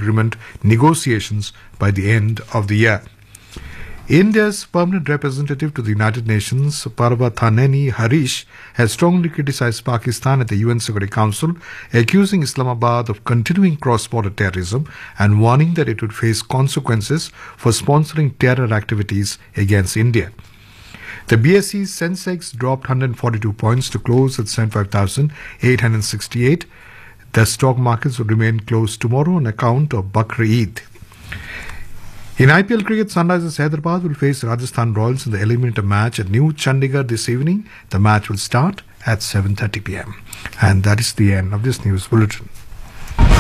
agreement negotiations by the end of the year. India's permanent representative to the United Nations, Parvathaneni Harish, has strongly criticized Pakistan at the UN Security Council, accusing Islamabad of continuing cross-border terrorism and warning that it would face consequences for sponsoring terror activities against India. The BSE Sensex dropped 142 points to close at 75,868. The stock markets will remain closed tomorrow on account of Bakri Eid. In IPL cricket, Sunrisers Hyderabad will face Rajasthan Royals in the eliminator match at New Chandigarh this evening. The match will start at 7:30 p.m. And that is the end of this news bulletin.